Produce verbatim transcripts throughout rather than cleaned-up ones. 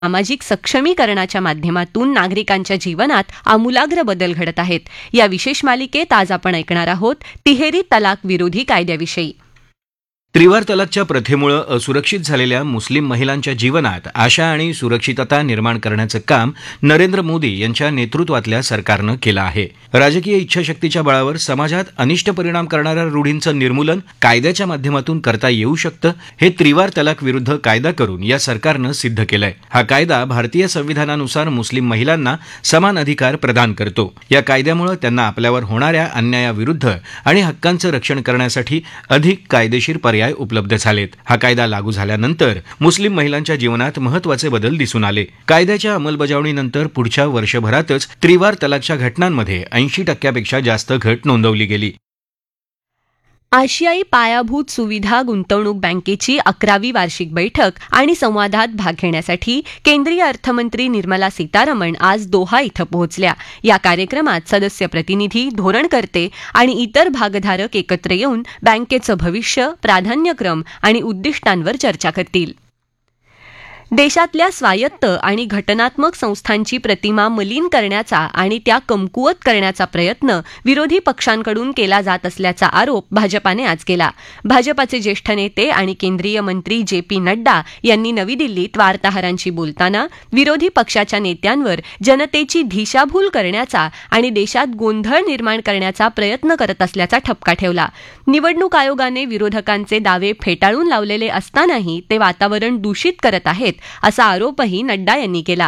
सामाजिक सक्षमीकरणाच्या माध्यमातून नागरिकांच्या जीवनात आमूलाग्र बदल घडत आहेत. या विशेष मालिकेत आज आपण ऐकणार आहोत तिहेरी तलाक विरोधी कायद्याविषयी. त्रिवार तलाकच्या प्रथेमुळे असुरक्षित झालेल्या मुस्लिम महिलांच्या जीवनात आशा आणि सुरक्षितता निर्माण करण्याचं काम नरेंद्र मोदी यांच्या नेतृत्वातल्या सरकारनं केलं आहे. राजकीय इच्छाशक्तीच्या बळावर समाजात अनिष्ट परिणाम करणाऱ्या रूढींचं निर्मूलन कायद्याच्या माध्यमातून करता येऊ शकतं, हे त्रिवार तलाक विरुद्ध कायदा करून या सरकारनं सिद्ध केलंय. हा कायदा भारतीय संविधानानुसार मुस्लिम महिलांना समान अधिकार प्रदान करतो. या कायद्यामुळे त्यांना आपल्यावर होणाऱ्या अन्यायाविरुद्ध आणि हक्कांचं रक्षण करण्यासाठी अधिक कायदेशीर पर्याय उपलब्ध झालेत. हा कायदा लागू झाल्यानंतर मुस्लिम महिलांच्या जीवनात महत्वाचे बदल दिसून आले. कायद्याच्या अंमलबजावणीनंतर पुढच्या वर्षभरातच त्रिवार तलाकच्या घटनांमध्ये ऐंशी टक्क्यापेक्षा जास्त घट नोंदवली गेली. आशियाई पायाभूत सुविधा गुंतवणूक बँकेची अकरावी वार्षिक बैठक आणि संवादात भाग घेण्यासाठी केंद्रीय अर्थमंत्री निर्मला सीतारमण आज दोहा इथं पोहोचल्या. या कार्यक्रमात सदस्य प्रतिनिधी, धोरणकर्ते आणि इतर भागधारक एकत्र येऊन बँकेचं भविष्य, प्राधान्यक्रम आणि उद्दिष्टांवर चर्चा करतील. देशातल्या स्वायत्त आणि घटनात्मक संस्थांची प्रतिमा मलिन करण्याचा आणि त्या कमकुवत करण्याचा प्रयत्न विरोधी पक्षांकडून केला जात असल्याचा आरोप भाजपाने आज केला. भाजपाचे ज्येष्ठ नेते आणि केंद्रीय मंत्री जे पी नड्डा यांनी नवी दिल्लीत वार्ताहरांशी बोलताना विरोधी पक्षाच्या नेत्यांवर जनतेची दिशाभूल करण्याचा आणि देशात गोंधळ निर्माण करण्याचा प्रयत्न करत असल्याचा ठपका ठेवला. निवडणूक आयोगाने विरोधकांचे दावे फेटाळून लावलेले असतानाही ते वातावरण दूषित करत आहेत असा आरोपही नड्डा यांनी केला.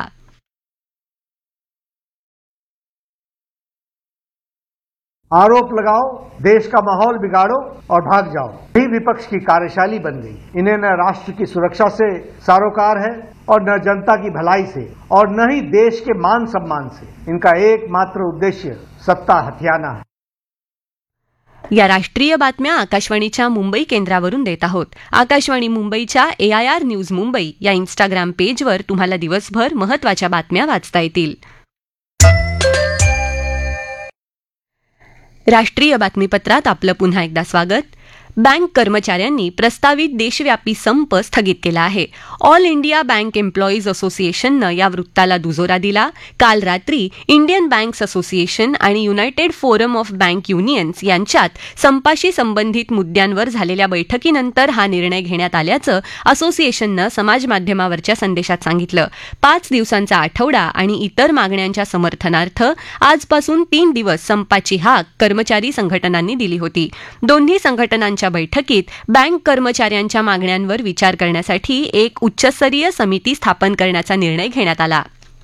आरोप लगाओ, देश का माहौल बिगाड़ो और भाग जाओ, ही विपक्ष की कार्यशैली बन गई. इन्हें न राष्ट्र की सुरक्षा से सरोकार है और न जनता की भलाई से और न ही देश के मान सम्मान से. इनका एकमात्र उद्देश्य सत्ता हथियाना है. या राष्ट्रीय बातम्या आकाशवाणीच्या मुंबई केंद्रावरून देत आहोत. आकाशवाणी मुंबईच्या ए आय आर न्यूज मुंबई या इन्स्टाग्राम पेजवर तुम्हाला दिवसभर महत्त्वाच्या बातम्या वाचता येतील. राष्ट्रीय बातमीपत्रात आपलं पुन्हा एकदा स्वागत. बँक कर्मचाऱ्यांनी प्रस्तावित देशव्यापी संप स्थगित केला आहे. ऑल इंडिया बँक एम्प्लॉईज असोसिएशननं या वृत्ताला दुजोरा दिला. काल रात्री इंडियन बँक्स असोसिएशन आणि United forum of bank unions यांच्यात संपाशी संबंधित मुद्द्यांवर झालेल्या बैठकीनंतर हा निर्णय घेण्यात आल्याचं असोसिएशननं समाजमाध्यमावरच्या संदेशात सांगितलं. पाच दिवसांचा आठवडा आणि इतर मागण्यांच्या समर्थनार्थ आजपासून तीन दिवस संपाची हाक कर्मचारी संघटनांनी दिली होती. दोन्ही संघटनांच्या बैठकीत बँक कर्मचाऱ्यांच्या मागण्यांवर विचार करण्यासाठी एक उच्चस्तरीय समिती स्थापन करण्याचा निर्णय घेण्यात आला.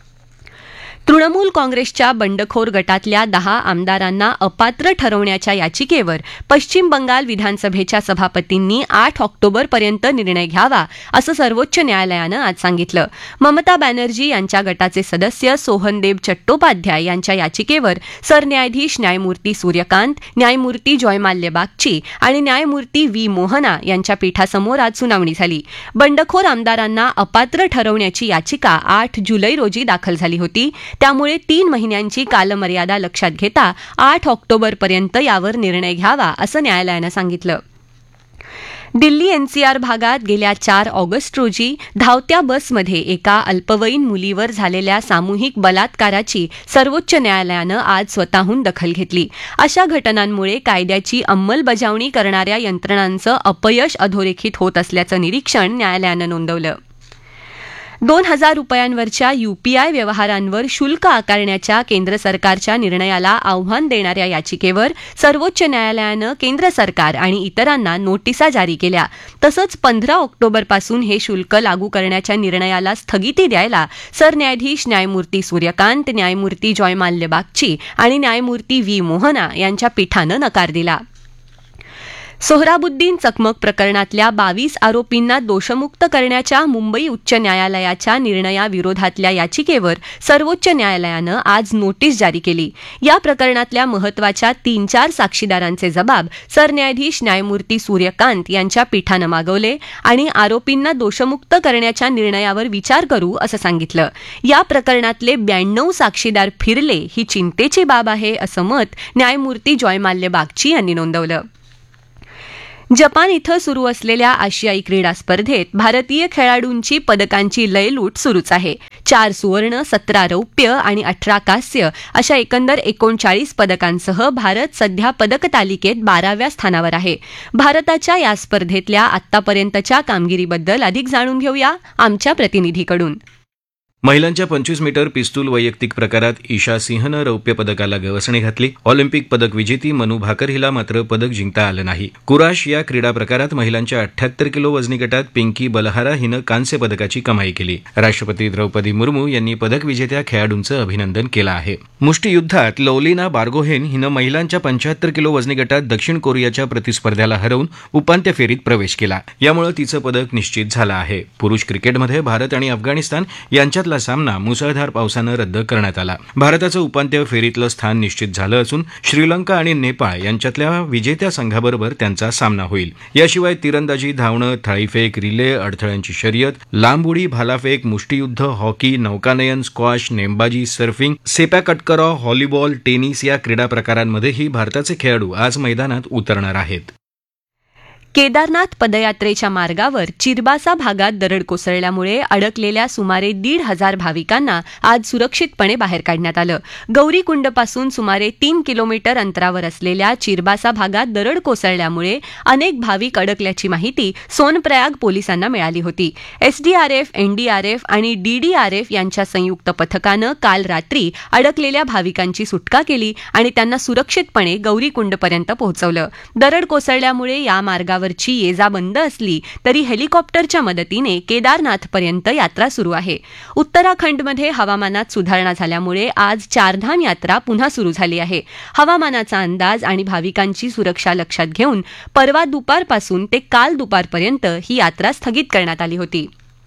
तृणमूल काँग्रेसच्या बंडखोर गटातल्या दहा आमदारांना अपात्र ठरवण्याच्या याचिकेवर पश्चिम बंगाल विधानसभेच्या सभापतींनी आठ ऑक्टोबरपर्यंत निर्णय घ्यावा असं सर्वोच्च न्यायालयानं आज सांगितलं. ममता बॅनर्जी यांच्या गटाचे सदस्य सोहनदेव चट्टोपाध्याय यांच्या याचिकेवर सरन्यायाधीश न्यायमूर्ती सूर्यकांत, न्यायमूर्ती जयमाल्य बागची आणि न्यायमूर्ती व्ही मोहना यांच्या पीठासमोर आज सुनावणी झाली. बंडखोर आमदारांना अपात्र ठरवण्याची याचिका आठ जुलै रोजी दाखल झाली होती. त्यामुळे तीन महिन्यांची कालमर्यादा लक्षात घेता आठ ऑक्टोबरपर्यंत यावर निर्णय घ्यावा असं न्यायालयानं सांगितलं. दिल्ली एनसीआर भागात गेल्या चार ऑगस्ट रोजी धावत्या बसमध्ये एका अल्पवयीन मुलीवर झालेल्या सामूहिक बलात्काराची सर्वोच्च न्यायालयानं आज स्वतःहून दखल घेतली. अशा घटनांमुळे कायद्याची अंमलबजावणी करणाऱ्या यंत्रणांचं अपयश अधोरेखित होत असल्याचं निरीक्षण न्यायालयानं नोंदवलं. दोन हजार रुपयांवरच्या यूपीआय व्यवहारांवर शुल्क आकारण्याच्या केंद्र सरकारच्या निर्णयाला आव्हान देणाऱ्या याचिकेवर सर्वोच्च न्यायालयानं केंद्र सरकार आणि इतरांना नोटिसा जारी केल्या. तसंच पंधरा ऑक्टोबरपासून हे शुल्क लागू करण्याच्या निर्णयाला स्थगिती द्यायला सरन्यायाधीश न्यायमूर्ती सूर्यकांत, न्यायमूर्ती जयमाल्य बागची आणि न्यायमूर्ती व्ही मोहना यांच्या पीठानं नकार दिला. सोहराबुद्दीन चकमक प्रकरणातल्या बावीस आरोपींना दोषमुक्त करण्याच्या मुंबई उच्च न्यायालयाच्या निर्णयाविरोधातल्या याचिकेवर सर्वोच्च न्यायालयानं आज नोटीस जारी केली. या प्रकरणातल्या महत्वाच्या तीन चार साक्षीदारांचे जबाब सरन्यायाधीश न्यायमूर्ती सूर्यकांत यांच्या पीठानं मागवले आणि आरोपींना दोषमुक्त करण्याच्या निर्णयावर विचार करू असं सांगितलं. या प्रकरणातले ब्याण्णव साक्षीदार फिरले ही चिंतेची बाब आहे असं मत न्यायमूर्ती जयमाल्य बागची यांनी नोंदवलं. जपान इथं सुरू असलेल्या आशियाई क्रीडा स्पर्धेत भारतीय खेळाडूंची पदकांची लयलूट सुरूच आहे. चार सुवर्ण, सतरा रौप्य आणि अठरा कांस्य अशा एकंदर एकोणचाळीस पदकांसह भारत सध्या पदक तालिकेत बाराव्या स्थानावर आहे. भारताच्या या स्पर्धेतल्या आतापर्यंतच्या कामगिरीबद्दल अधिक जाणून घेऊया आमच्या प्रतिनिधीकडून. महिलांच्या पंचवीस मीटर पिस्तूल वैयक्तिक प्रकारात ईशा सिंहनं रौप्य पदकाला गवसणी घातली. ऑलिम्पिक पदक विजेती मनू भाकर हिला मात्र पदक जिंकता आलं नाही. कुराश या क्रीडा प्रकारात महिलांच्या अठ्ठ्याहत्तर किलो वजनी गटात पिंकी बलहारा हिनं कांस्य पदकाची कमाई केली. राष्ट्रपती द्रौपदी मुर्मू यांनी पदक विजेत्या खेळाडूंचं अभिनंदन केलं आहे. मुष्टियुद्धात लौलिना बार्गोहेन हिनं महिलांच्या पंच्याहत्तर किलो वजनी गटात दक्षिण कोरियाच्या प्रतिस्पर्ध्याला हरवून उपांत्य फेरीत प्रवेश केला. यामुळे तिचं पदक निश्चित झालं आहे. पुरुष क्रिकेटमध्ये भारत आणि अफगाणिस्तान यांच्यात सामना मुसळधार पावसानं रद्द करण्यात आला. भारताचं उपांत्य फेरीतलं स्थान निश्चित झालं असून श्रीलंका आणि नेपाळ यांच्यातल्या विजेत्या संघाबरोबर त्यांचा सामना होईल. याशिवाय तिरंदाजी, धावणं, थाळीफेक, रिले, अडथळ्यांची शर्यत, लांब उडी, भालाफेक, मुष्टियुद्ध, हॉकी, नौकानयन, स्क्वॉश, नेमबाजी, सर्फिंग, सेपाकटकरा, व्हॉलीबॉल, टेनिस या क्रीडा प्रकारांमध्येही भारताचे खेळाडू आज मैदानात उतरणार आहेत. केदारनाथ पदयात्रेच्या मार्गावर चिरबासा भागात दरड कोसळल्यामुळे अडकलेल्या सुमारे दीड हजार भाविकांना आज सुरक्षितपणे बाहेर काढण्यात आलं. गौरीकुंडपासून सुमारे तीन किलोमीटर अंतरावर असलेल्या चिरबासा भागात दरड कोसळल्यामुळे अनेक भाविक अडकल्याची माहिती सोनप्रयाग पोलिसांना मिळाली होती. एसडीआरएफ, एनडीआरएफ आणि डीडीआरएफ यांच्या संयुक्त पथकानं काल रात्री अडकलेल्या भाविकांची सुटका केली आणि त्यांना सुरक्षितपणे गौरीकुंडपर्यंत पोहोचवलं. दरड कोसळल्यामुळे या मार्गावर वरची ये जा बंद असली तरी हेलिकॉप्टरच्या मदतीने केदारनाथपर्यंत यात्रा सुरू आहे. उत्तराखंडमध्ये हवामानात सुधारणा झाल्यामुळे आज चारधाम यात्रा पुन्हा सुरू झाली आहे. हवामानाचा अंदाज आणि भाविकांची सुरक्षा लक्षात घेऊन परवा दुपारपासून ते काल दुपारपर्यंत ही यात्रा स्थगित करण्यात आली होती.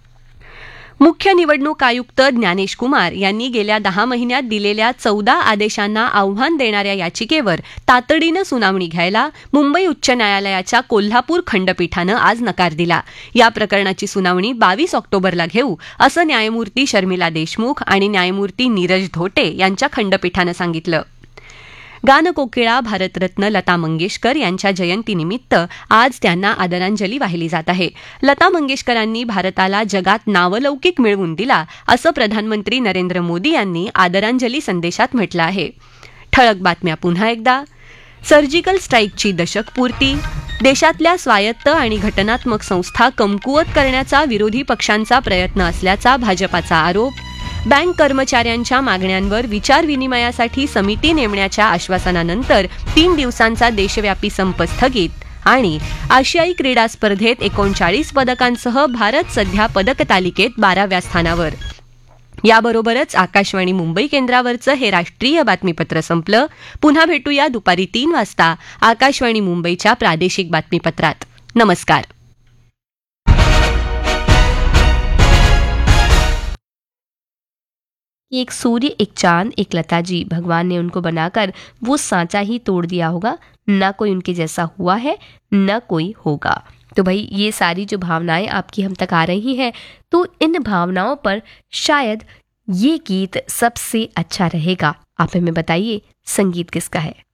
मुख्य निवडणूक आयुक्त ज्ञानेश कुमार यांनी गेल्या दहा महिन्यात दिलेल्या चौदा आदेशांना आव्हान देणाऱ्या याचिकेवर तातडीनं सुनावणी घ्यायला मुंबई उच्च न्यायालयाच्या कोल्हापूर खंडपीठानं आज नकार दिला. या प्रकरणाची सुनावणी बावीस ऑक्टोबरला घेऊ असं न्यायमूर्ती शर्मिला देशमुख आणि न्यायमूर्ती नीरज धोटे यांच्या खंडपीठानं सांगितलं. गानकोकिळा भारतरत्न लता मंगेशकर यांच्या जयंतीनिमित्त आज त्यांना आदरांजली वाहिली जात आहे. लता मंगेशकरांनी भारताला जगात नावलौकिक मिळवून दिला असं प्रधानमंत्री नरेंद्र मोदी यांनी आदरांजली संदेशात म्हटलं आहे. ठळक बातम्या पुन्हा एकदा. सर्जिकल स्ट्राईकची दशकपूर्ती, देशातल्या स्वायत्त आणि घटनात्मक संस्था कमकुवत करण्याचा विरोधी पक्षांचा प्रयत्न असल्याचा भाजपाचा आरोप, बँक कर्मचाऱ्यांच्या मागण्यांवर विचारविनिमयासाठी समिती नेमण्याच्या आश्वासनानंतर तीन दिवसांचा देशव्यापी संप स्थगित आणि आशियाई क्रीडा स्पर्धेत एकोणचाळीस पदकांसह भारत सध्या पदक तालिकेत बाराव्या स्थानावर. याबरोबरच आकाशवाणी मुंबई केंद्रावरचं हे राष्ट्रीय बातमीपत्र संपलं. पुन्हा भेटूया दुपारी तीन वाजता आकाशवाणी मुंबईच्या प्रादेशिक बातमीपत्रात. नमस्कार. एक सूर्य, एक चांद, एक लता जी, भगवान ने उनको बनाकर वो सांचा ही तोड़ दिया होगा. ना कोई उनके जैसा हुआ है, न कोई होगा. तो भाई ये सारी जो भावनाएं आपकी हम तक आ रही हैं, तो इन भावनाओं पर शायद ये गीत सबसे अच्छा रहेगा. आप हमें बताइए संगीत किसका है.